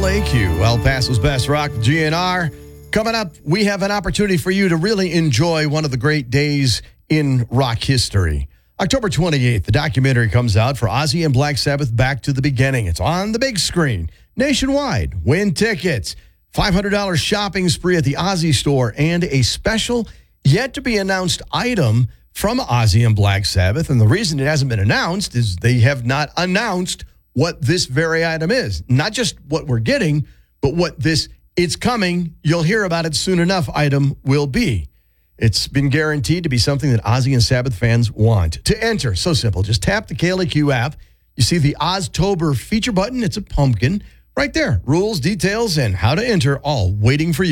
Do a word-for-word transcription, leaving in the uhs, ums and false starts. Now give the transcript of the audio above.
L A Q, El Paso's Best Rock, G N R. Coming up, we have an opportunity for you to really enjoy one of the great days in rock history. October twenty-eighth, the documentary comes out for Ozzy and Black Sabbath, Back to the Beginning. It's on the big screen, nationwide. Win tickets, five hundred dollars shopping spree at the Ozzy store, and a special yet-to-be-announced item from Ozzy and Black Sabbath. And the reason it hasn't been announced is they have not announced what this very item is. Not just what we're getting, but what this "it's coming, you'll hear about it soon enough" item will be. It's been guaranteed to be something that Ozzy and Sabbath fans want. To enter, so simple. Just tap the K L A Q app. You see the Oztober feature button. It's a pumpkin right there. Rules, details, and how to enter all waiting for you.